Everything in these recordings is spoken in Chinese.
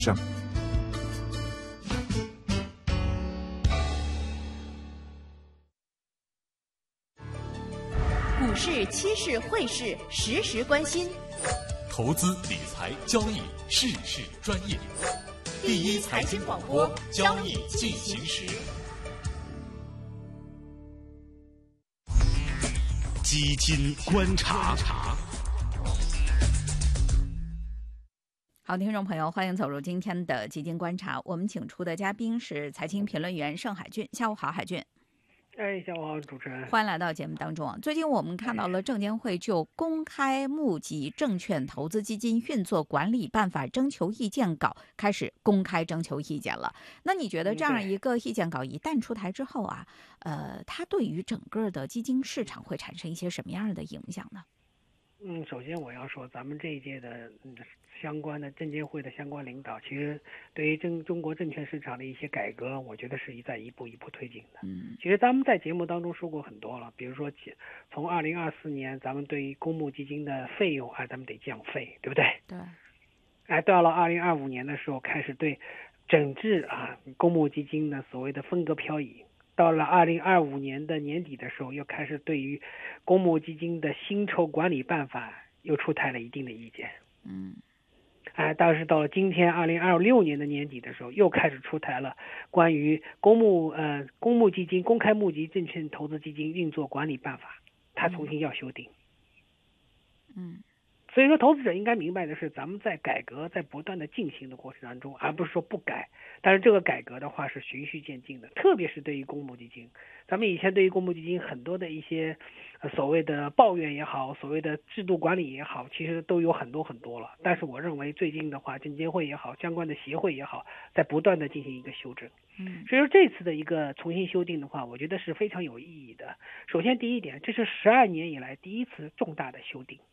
上。 股市、期市、汇市，时时关心。 投资理财交易，事事专业。第一财经广播，交易进行时。基金观察。 好，听众朋友，欢迎走入今天的基金观察。我们请出的嘉宾是财经评论员盛海俊。下午好，海俊。 下午好，主持人， 欢迎来到节目当中。最近我们看到了证监会就公开募集证券投资基金运作管理办法征求意见稿开始公开征求意见了。那你觉得这样一个意见稿一旦出台之后啊，它对于整个的基金市场会产生一些什么样的影响呢？ 首先我要说，咱们这一届的相关的证监会的相关领导，其实对于中国证券市场的一些改革，我觉得是在一步一步推进的。其实咱们在节目当中说过很多了，比如说从2024年，咱们对于公募基金的费用咱们得降费，对不对？ 对。 到了2025年的时候，开始对整治公募基金的所谓的分割漂移。到了2025年的年底的时候，又开始对于公募基金的薪酬管理办法又出台了一定的意见。但是到了今天2026年的年底的时候，又开始出台了关于公募基金公开募集证券投资基金运作管理办法，它重新要修订。所以说投资者应该明白的是，咱们在改革在不断的进行的过程当中，而不是说不改。但是这个改革的话是循序渐进的，特别是对于公募基金，咱们以前对于公募基金很多的一些所谓的抱怨也好，所谓的制度管理也好，其实都有很多了。但是我认为最近的话，证监会也好，相关的协会也好，在不断的进行一个修正。所以说这次的一个重新修订的话，我觉得是非常有意义的。首先第一点，这是12年以来第一次重大的修订。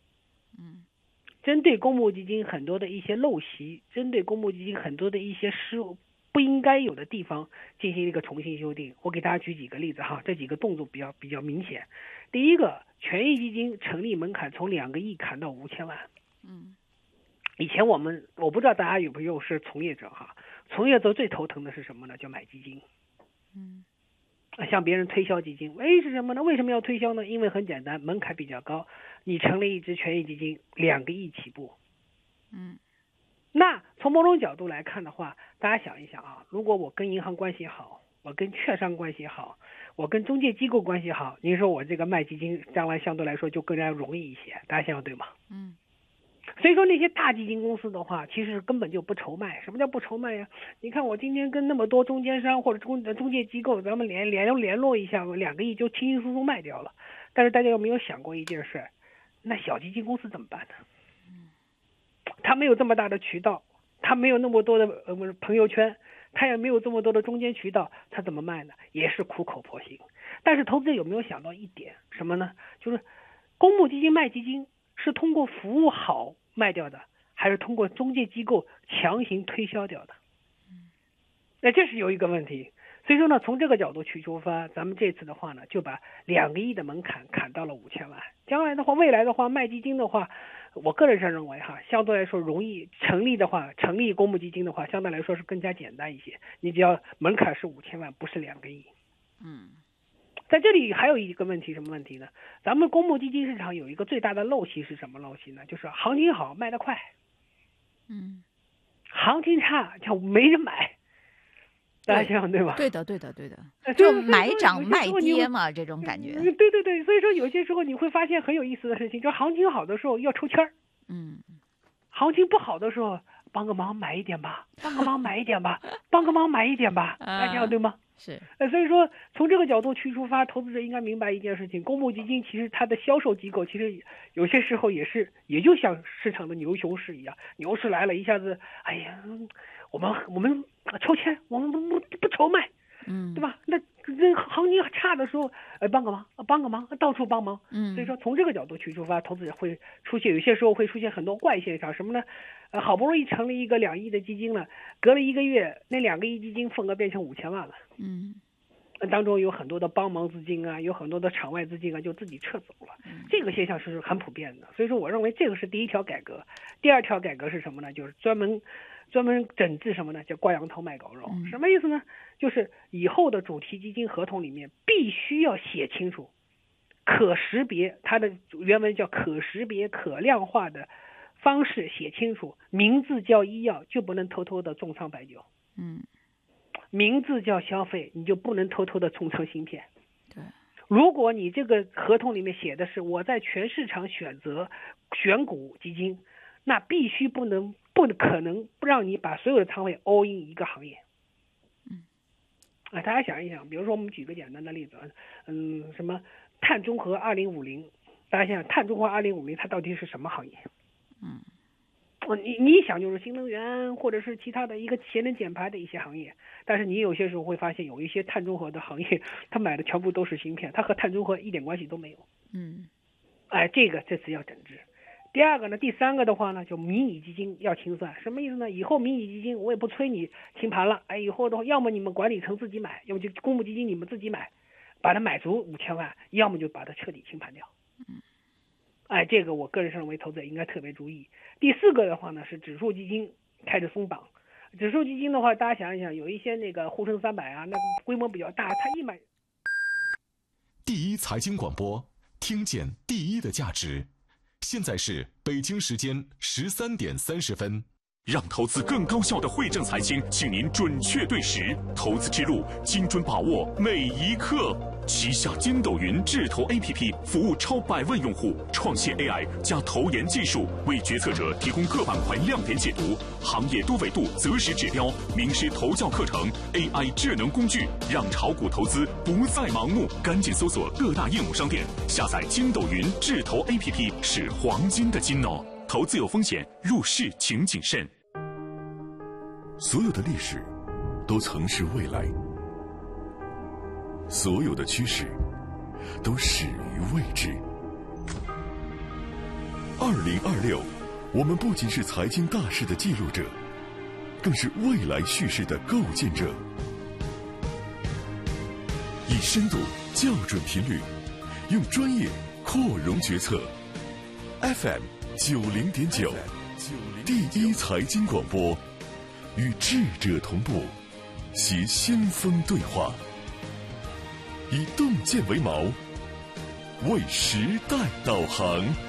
针对公募基金很多的一些陋习，针对公募基金很多的一些失误不应该有的地方进行一个重新修订。我给大家举几个例子这几个动作比较明显。第一个，权益基金成立门槛从2个亿砍到5000万。以前我不知道大家有没有是从业者从业者最头疼的是什么呢？叫买基金。向别人推销基金，是什么呢？为什么要推销呢？因为很简单，门槛比较高，你成立一支权益基金2个亿起步。那从某种角度来看的话，大家想一想如果我跟银行关系好，我跟券商关系好，我跟中介机构关系好，您说我这个卖基金将来相对来说就更加容易一些，大家想想对吗？所以说那些大基金公司的话，其实根本就不愁卖。什么叫不愁卖呀？你看我今天跟那么多中间商或者中介机构，咱们联络一下，2个亿就轻轻松松卖掉了。但是大家有没有想过一件事？那小基金公司怎么办呢？他没有这么大的渠道，他没有那么多的朋友圈，他也没有这么多的中间渠道，他怎么卖呢？也是苦口婆心。但是投资者有没有想到一点什么呢？就是公募基金卖基金是通过服务好卖掉的，还是通过中介机构强行推销掉的？这是有一个问题。所以说呢，从这个角度去出发，咱们这次的话呢，就把2个亿的门槛砍到了5000万。将来的话，未来的话，卖基金的话，我个人上认为相对来说容易成立公募基金的话，相对来说是更加简单一些。你只要门槛是5000万，不是2个亿。在这里还有一个问题，什么问题呢？咱们公募基金市场有一个最大的陋习是什么陋习呢？就是行情好卖得快，行情差就没人买，大家想想对吧？ 对的，就买涨卖跌嘛，这种感觉。 对，所以说有些时候你会发现很有意思的事情，就行情好的时候要抽签儿，行情不好的时候帮个忙买一点吧，帮个忙买一点吧，帮个忙买一点吧，大家想想对吗？ 是。 所以说从这个角度去出发，投资者应该明白一件事情，公募基金其实它的销售机构其实有些时候也就像市场的牛熊市一样，牛市来了一下子，我们抽签，我们不愁卖，对吧？那行情差的时候，帮个忙，到处帮忙。所以说从这个角度去出发，投资者会有些时候会出现很多怪现象，什么呢？好不容易成立一个2亿的基金了，隔了1个月，那2个亿基金份额变成5000万了。当中有很多的帮忙资金有很多的场外资金就自己撤走了。这个现象是很普遍的。所以说我认为这个是第一条改革。第二条改革是什么呢？就是专门专门整治什么呢？叫挂羊头卖狗肉。什么意思呢？就是以后的主题基金合同里面必须要写清楚，可识别，它的原文叫可识别可量化的方式写清楚，名字叫医药就不能偷偷的重仓白酒，名字叫消费你就不能偷偷的重仓芯片。 对， 如果你这个合同里面写的是我在全市场选股基金，那必须不可能不让你把所有的仓位 all in 一个行业。大家想一想，比如说我们举个简单的例子，什么碳中和2050，大家想想碳中和2050它到底是什么行业？你一想就是新能源或者是其他的一个节能减排的一些行业，但是你有些时候会发现有一些碳中和的行业，它买的全部都是芯片，它和碳中和一点关系都没有。这次要整治。第二个呢，第三个的话呢，就迷你基金要清算，什么意思呢？以后迷你基金我也不催你清盘了，以后的话，要么你们管理层自己买，要么就公募基金你们自己买，把它买足5000万，要么就把它彻底清盘掉。这个我个人认为投资者应该特别注意。第四个的话呢，是指数基金开始松绑。指数基金的话，大家想一想，有一些那个沪深300啊，那个规模比较大，它一买。 第一财经广播，听见第一的价值。现在是北京时间13点30分。让投资更高效的汇正财经，请您准确对时，投资之路精准把握每一刻。旗下筋斗云智投 APP 服务超100万用户，创新 AI 加投研技术，为决策者提供各板块亮点解读、行业多维度择时指标、名师投教课程、AI 智能工具，让炒股投资不再盲目。赶紧搜索各大应用商店，下载筋斗云智投 APP 是黄金的金哦。投资有风险，入市请谨慎。 所有的历史都曾是未来，所有的趋势都始于未知。2026，我们不仅是财经大事的记录者，更是未来叙事的构建者。以深度校准频率，用专业扩容决策。FM 90.9，第一财经广播，与智者同步，携先锋对话。以洞见为锚，为时代导航。